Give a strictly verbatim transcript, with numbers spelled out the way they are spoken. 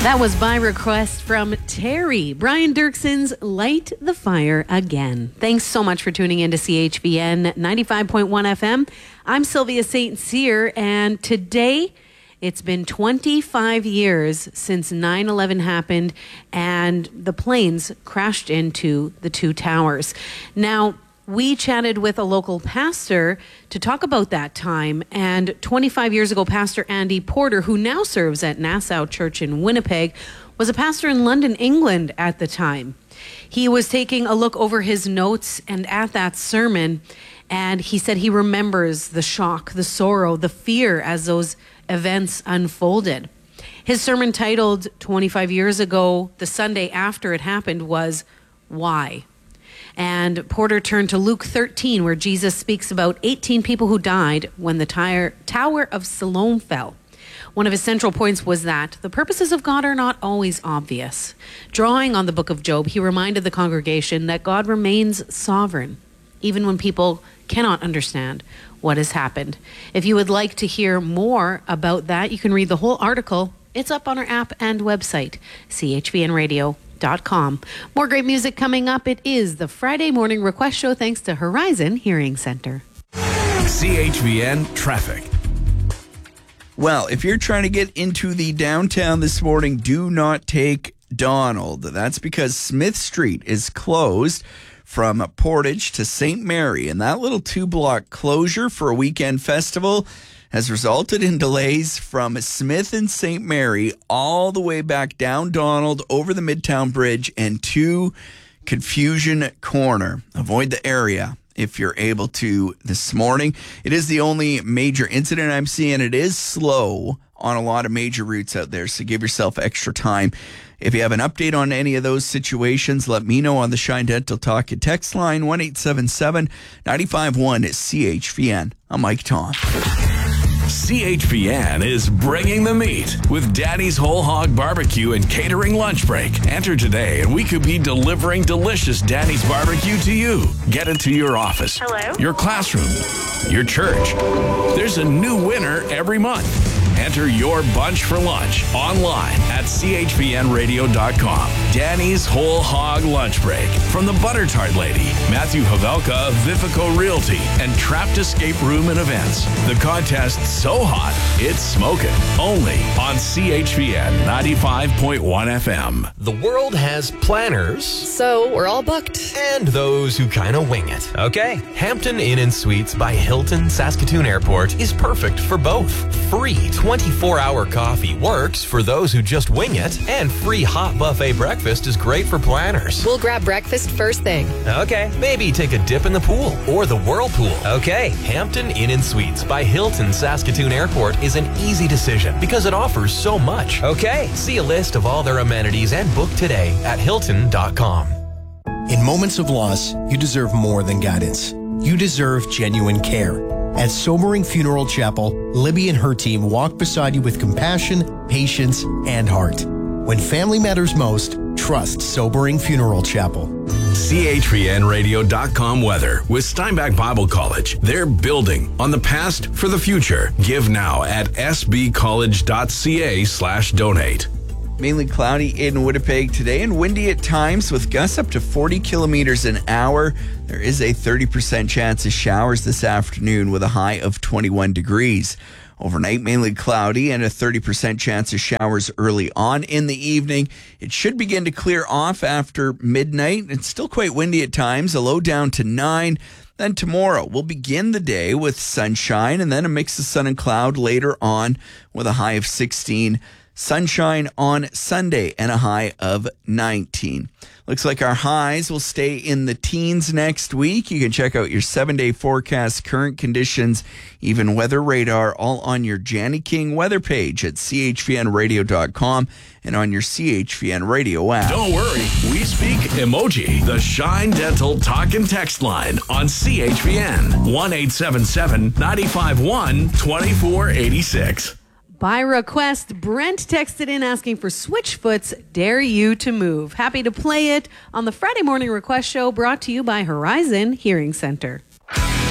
That was by request from Terry. Brian Dirkson's Light the Fire Again. Thanks so much for tuning in to C H V N ninety-five point one F M. I'm Sylvia Saint Cyr, and today it's been twenty-five years since nine eleven happened and the planes crashed into the two towers. Now, we chatted with a local pastor to talk about that time, and twenty-five years ago, Pastor Andy Porter, who now serves at Nassau Church in Winnipeg, was a pastor in London, England at the time. He was taking a look over his notes and at that sermon, and he said he remembers the shock, the sorrow, the fear as those events unfolded. His sermon titled twenty-five years ago, the Sunday after it happened, was Why? And Porter turned to Luke thirteen, where Jesus speaks about eighteen people who died when the tire, Tower of Siloam fell. One of his central points was that the purposes of God are not always obvious. Drawing on the book of Job, he reminded the congregation that God remains sovereign, even when people cannot understand what has happened. If you would like to hear more about that, you can read the whole article. It's up on our app and website, C H V N radio dot com. More great music coming up. It is the Friday Morning Request Show thanks to Horizon Hearing Center. C H V N Traffic. Well, if you're trying to get into the downtown this morning, do not take Donald. That's because Smith Street is closed from Portage to Saint Mary, and that little two-block closure for a weekend festival has resulted in delays from Smith and Saint Mary all the way back down Donald, over the Midtown Bridge, and to Confusion Corner. Avoid the area if you're able to this morning. It is the only major incident I'm seeing. It is slow on a lot of major routes out there, so give yourself extra time. If you have an update on any of those situations, let me know on the Shine Dental Talk and text line one eight seven seven, nine five one C H V N. I'm Mike Tom. C H V N is bringing the meat with Daddy's Whole Hog Barbecue and Catering Lunch Break. Enter today and we could be delivering delicious Daddy's Barbecue to you. Get it to your office, Hello? your classroom, your church. There's a new winner every month. Enter your bunch for lunch online at C H V N radio dot com. Danny's Whole Hog Lunch Break from the Butter Tart Lady, Matthew Havelka of Vifico Realty, and Trapped Escape Room and Events. The contest's so hot, it's smoking. Only on C H V N ninety-five point one F M. The world has planners, so we're all booked, and those who kind of wing it. Okay, Hampton Inn and Suites by Hilton Saskatoon Airport is perfect for both. Free twenty-four hour coffee works for those who just wing it, and free hot buffet breakfast is great for planners. We'll grab breakfast first thing. Okay, maybe take a dip in the pool or the whirlpool. Okay, Hampton Inn and Suites by Hilton Saskatoon Airport is an easy decision because it offers so much. Okay, see a list of all their amenities and book today at hilton dot com. In moments of loss, you deserve more than guidance. You deserve genuine care. At Sobering Funeral Chapel, Libby and her team walk beside you with compassion, patience, and heart. When family matters most, trust Sobering Funeral Chapel. C H V N radio dot com weather with Steinbach Bible College. They're building on the past for the future. Give now at s b college dot c a slash donate. Mainly cloudy in Winnipeg today and windy at times with gusts up to forty kilometers an hour. There is a thirty percent chance of showers this afternoon with a high of twenty-one degrees. Overnight, mainly cloudy and a thirty percent chance of showers early on in the evening. It should begin to clear off after midnight. It's still quite windy at times, a low down to nine. Then tomorrow, we'll begin the day with sunshine and then a mix of sun and cloud later on with a high of sixteen. Sunshine on Sunday and a high of nineteen. Looks like our highs will stay in the teens next week. You can check out your seven-day forecast, current conditions, even weather radar, all on your Janny King weather page at c h v n radio dot com and on your C H V N Radio app. Don't worry, we speak emoji. The Shine Dental Talk and Text line on C H V N. one eight seven seven, nine five one, two four eight six. By request, Brent texted in asking for Switchfoot's Dare You to Move. Happy to play it on the Friday Morning Request Show, brought to you by Horizon Hearing Center.